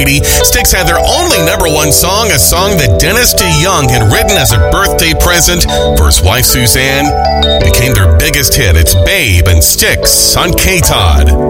Styx had their only #1 song, a song that Dennis DeYoung had written as a birthday present for his wife Suzanne. Became their biggest hit. It's Babe and Styx on K-Todd.